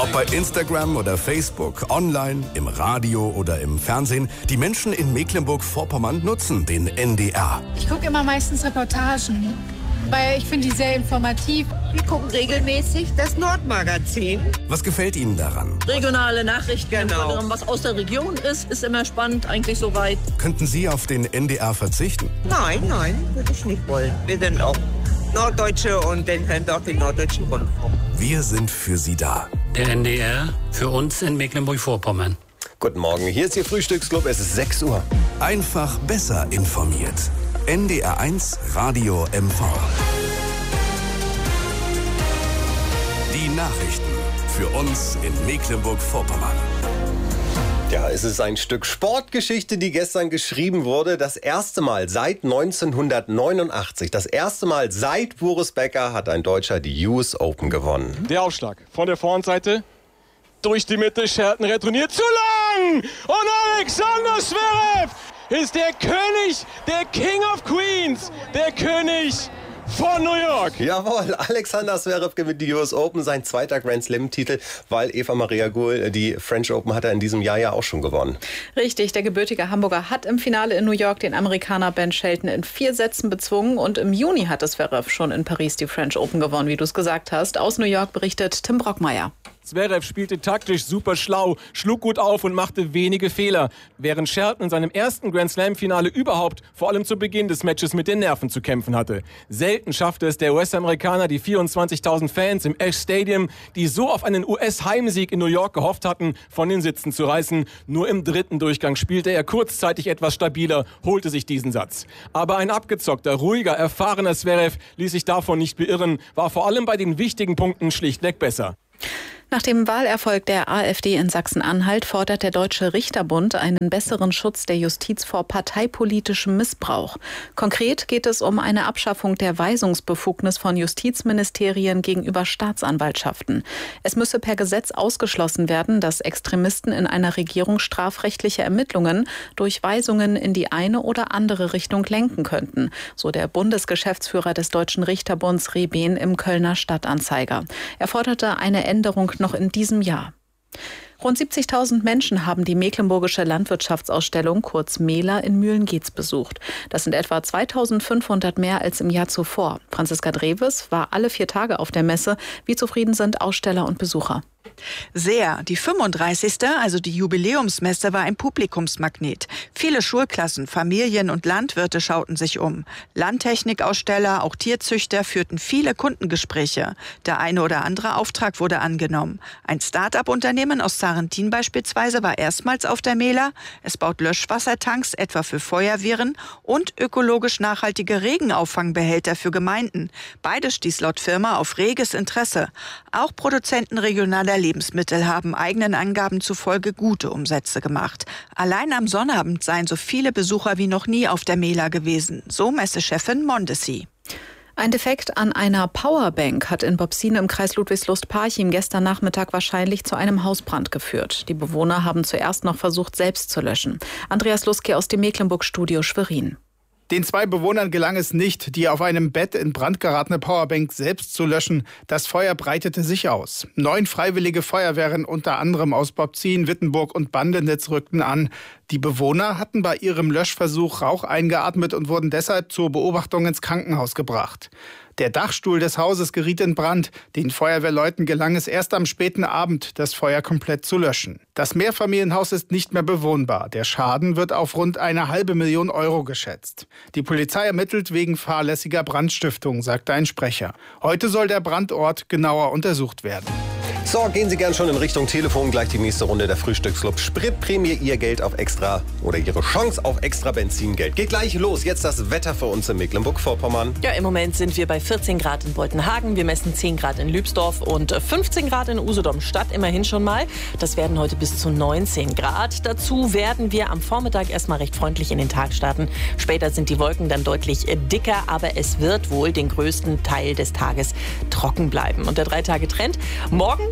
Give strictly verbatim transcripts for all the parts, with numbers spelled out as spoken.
Ob bei Instagram oder Facebook, online, im Radio oder im Fernsehen, die Menschen in Mecklenburg-Vorpommern nutzen den N D R. Ich gucke immer meistens Reportagen, weil ich finde die sehr informativ. Wir gucken regelmäßig das Nordmagazin. Was gefällt Ihnen daran? Regionale Nachrichten, Genau. was aus der Region ist, ist immer spannend, eigentlich soweit. Könnten Sie auf den N D R verzichten? Nein, nein, würde ich nicht wollen. Wir sind auch Norddeutsche und den hören auch den Norddeutschen Rundfunk. Wir sind für Sie da. Der N D R für uns in Mecklenburg-Vorpommern. Guten Morgen, hier ist Ihr Frühstücksclub, es ist sechs Uhr. Einfach besser informiert. N D R eins Radio M V. Die Nachrichten für uns in Mecklenburg-Vorpommern. Ja, es ist ein Stück Sportgeschichte, die gestern geschrieben wurde. Das erste Mal seit neunzehnhundertneunundachtzig, das erste Mal seit Boris Becker hat ein Deutscher die U S Open gewonnen. Der Aufschlag von der Vorhandseite. Durch die Mitte, Shelton retourniert zu lang. Und Alexander Zverev ist der König, der King of Queens, der König von New York. Jawohl, Alexander Zverev gewinnt die U S Open, sein zweiter Grand Slam-Titel, weil Eva Maria Gul die French Open hat er in diesem Jahr ja auch schon gewonnen. Richtig, der gebürtige Hamburger hat im Finale in New York den Amerikaner Ben Shelton in vier Sätzen bezwungen und im Juni hat Zverev schon in Paris die French Open gewonnen, wie du es gesagt hast. Aus New York berichtet Tim Brockmeier. Zverev spielte taktisch super schlau, schlug gut auf und machte wenige Fehler, während Shelton in seinem ersten Grand Slam-Finale überhaupt vor allem zu Beginn des Matches mit den Nerven zu kämpfen hatte. Selten schaffte es der U S-Amerikaner, die vierundzwanzigtausend Fans im Ash Stadium, die so auf einen U S-Heimsieg in New York gehofft hatten, von den Sitzen zu reißen. Nur im dritten Durchgang spielte er kurzzeitig etwas stabiler, holte sich diesen Satz. Aber ein abgezockter, ruhiger, erfahrener Zverev ließ sich davon nicht beirren, war vor allem bei den wichtigen Punkten schlichtweg besser. Nach dem Wahlerfolg der AfD in Sachsen-Anhalt fordert der Deutsche Richterbund einen besseren Schutz der Justiz vor parteipolitischem Missbrauch. Konkret geht es um eine Abschaffung der Weisungsbefugnis von Justizministerien gegenüber Staatsanwaltschaften. Es müsse per Gesetz ausgeschlossen werden, dass Extremisten in einer Regierung strafrechtliche Ermittlungen durch Weisungen in die eine oder andere Richtung lenken könnten, so der Bundesgeschäftsführer des Deutschen Richterbunds Rehben im Kölner Stadtanzeiger. Er forderte eine Änderung noch in diesem Jahr. Rund siebzigtausend Menschen haben die Mecklenburgische Landwirtschaftsausstellung, kurz MELA, in Mühlen-Geetz besucht. Das sind etwa zweitausendfünfhundert mehr als im Jahr zuvor. Franziska Dreves war alle vier Tage auf der Messe. Wie zufrieden sind Aussteller und Besucher? Sehr. Die fünfunddreißigste, also die Jubiläumsmesse, war ein Publikumsmagnet. Viele Schulklassen, Familien und Landwirte schauten sich um. Landtechnikaussteller, auch Tierzüchter führten viele Kundengespräche. Der eine oder andere Auftrag wurde angenommen. Ein Start-up-Unternehmen aus Sarrentin beispielsweise war erstmals auf der MELA. Es baut Löschwassertanks, etwa für Feuerwehren, und ökologisch nachhaltige Regenauffangbehälter für Gemeinden. Beides stieß laut Firma auf reges Interesse. Auch Produzenten regionaler Lebensmittel haben eigenen Angaben zufolge gute Umsätze gemacht. Allein am Sonnabend seien so viele Besucher wie noch nie auf der MELA gewesen, so Messechefin Mondesi. Ein Defekt an einer Powerbank hat in Bobsine im Kreis Ludwigslust-Parchim gestern Nachmittag wahrscheinlich zu einem Hausbrand geführt. Die Bewohner haben zuerst noch versucht, selbst zu löschen. Andreas Luske aus dem Mecklenburg-Studio Schwerin. Den zwei Bewohnern gelang es nicht, die auf einem Bett in Brand geratene Powerbank selbst zu löschen. Das Feuer breitete sich aus. Neun freiwillige Feuerwehren, unter anderem aus Bobzin, Wittenburg und Bandenitz, rückten an. Die Bewohner hatten bei ihrem Löschversuch Rauch eingeatmet und wurden deshalb zur Beobachtung ins Krankenhaus gebracht. Der Dachstuhl des Hauses geriet in Brand. Den Feuerwehrleuten gelang es erst am späten Abend, das Feuer komplett zu löschen. Das Mehrfamilienhaus ist nicht mehr bewohnbar. Der Schaden wird auf rund eine halbe Million Euro geschätzt. Die Polizei ermittelt wegen fahrlässiger Brandstiftung, sagte ein Sprecher. Heute soll der Brandort genauer untersucht werden. So, gehen Sie gern schon in Richtung Telefon. Gleich die nächste Runde der Frühstücksclub. Spritprämie, Ihr Geld auf extra oder Ihre Chance auf extra Benzingeld. Geht gleich los. Jetzt das Wetter für uns in Mecklenburg-Vorpommern. Ja, im Moment sind wir bei vierzehn Grad in Boltenhagen. Wir messen zehn Grad in Lübsdorf und fünfzehn Grad in Usedom-Stadt. Immerhin schon mal. Das werden heute bis zu neunzehn Grad. Dazu werden wir am Vormittag erstmal recht freundlich in den Tag starten. Später sind die Wolken dann deutlich dicker, aber es wird wohl den größten Teil des Tages trocken bleiben. Und der drei Tage Trend. Morgen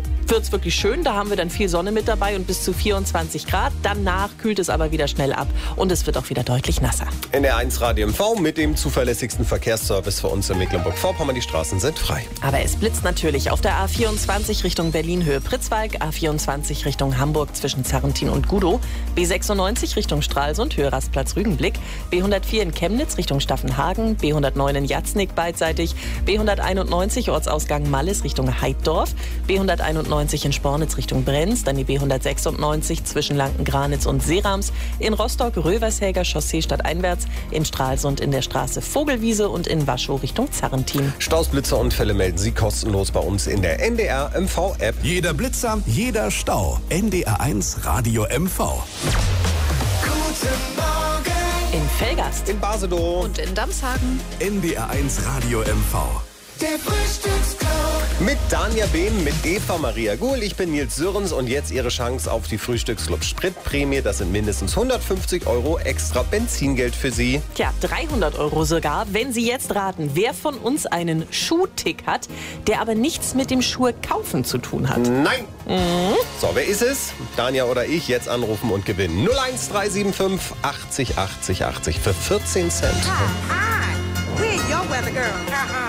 wird es wirklich schön. Da haben wir dann viel Sonne mit dabei und bis zu vierundzwanzig Grad. Danach kühlt es aber wieder schnell ab und es wird auch wieder deutlich nasser. N D R eins Radio M V mit dem zuverlässigsten Verkehrsservice für uns in Mecklenburg-Vorpommern. Die Straßen sind frei. Aber es blitzt natürlich auf der A vierundzwanzig Richtung Berlin Höhe Pritzwalk, A vierundzwanzig Richtung Hamburg zwischen Zarrentin und Gudow, B sechsundneunzig Richtung Stralsund Höhe Rastplatz Rügenblick, B hundertvier in Chemnitz Richtung Staffenhagen, B hundertneun in Jatznig beidseitig, B hunderteinundneunzig Ortsausgang Mallis Richtung Heiddorf, B hunderteinundneunzig in Spornitz Richtung Brenz, dann die B hundertsechsundneunzig zwischen Lanken-Granitz und Seerams, in Rostock Rövershäger Chaussee stadteinwärts, in Stralsund in der Straße Vogelwiese und in Waschow Richtung Zarrentin. Staus, Blitzer und Fälle melden Sie kostenlos bei uns in der N D R M V-App. Jeder Blitzer, jeder Stau. N D R eins Radio M V. Guten Morgen. In Velgast, in Basedow und in Damshagen. N D R eins Radio M V. Der Frühstücksclub. Mit Danja Behm, mit Eva Maria Guhl. Ich bin Nils Sürrens und jetzt Ihre Chance auf die Frühstücksclub Spritprämie. Das sind mindestens hundertfünfzig Euro extra Benzingeld für Sie. Tja, dreihundert Euro sogar, wenn Sie jetzt raten, wer von uns einen Schuhtick hat, der aber nichts mit dem Schuhe kaufen zu tun hat. Nein! Mhm. So, wer ist es? Danja oder ich? Jetzt anrufen und gewinnen. null eins drei sieben fünf achtzig achtzig achtzig für vierzehn Cent. Hi, hi. We're your weather girl.